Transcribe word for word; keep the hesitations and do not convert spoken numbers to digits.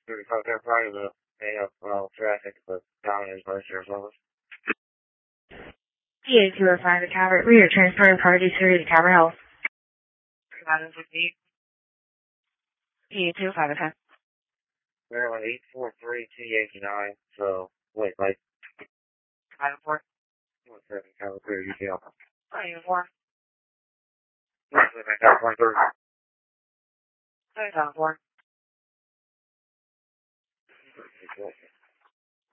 thirty-five, they're probably the day of well, traffic, but down is by sheriff's office. P A two oh five to Calvert. We are transferring parties through to Calvert Health. P A two oh five to Calvert. Maryland eight four three T eighty-nine, so, wait, like, Calvert four. one seven, Calvert clear, U T L. twenty-four. Calvert twenty-three. Calvert four.